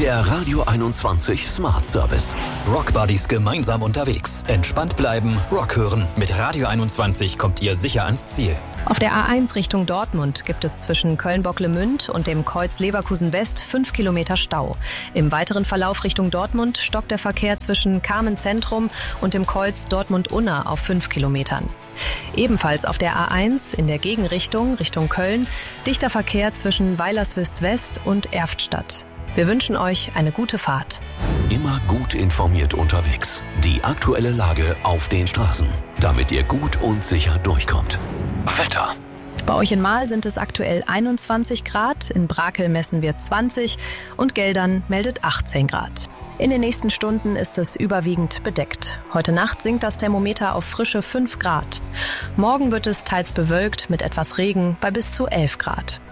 Der Radio 21 Smart Service. Rock Buddies gemeinsam unterwegs. Entspannt bleiben, Rock hören. Mit Radio 21 kommt ihr sicher ans Ziel. Auf der A1 Richtung Dortmund gibt es zwischen Köln-Bocklemünd und dem Kreuz Leverkusen West 5 Kilometer Stau. Im weiteren Verlauf Richtung Dortmund stockt der Verkehr zwischen Kamen Zentrum und dem Kreuz Dortmund-Unna auf 5 Kilometern. Ebenfalls auf der A1 in der Gegenrichtung Richtung Köln dichter Verkehr zwischen Weilerswist West und Erftstadt. Wir wünschen euch eine gute Fahrt. Immer gut informiert unterwegs. Die aktuelle Lage auf den Straßen, damit ihr gut und sicher durchkommt. Wetter. Bei euch in Mahl sind es aktuell 21 Grad, in Brakel messen wir 20 und Geldern meldet 18 Grad. In den nächsten Stunden ist es überwiegend bedeckt. Heute Nacht sinkt das Thermometer auf frische 5 Grad. Morgen wird es teils bewölkt mit etwas Regen bei bis zu 11 Grad.